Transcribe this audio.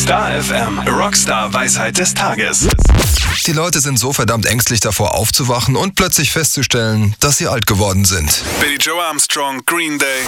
Star FM, Rockstar-Weisheit des Tages. Die Leute sind so verdammt ängstlich davor aufzuwachen und plötzlich festzustellen, dass sie alt geworden sind. Billy Joe Armstrong, Green Day.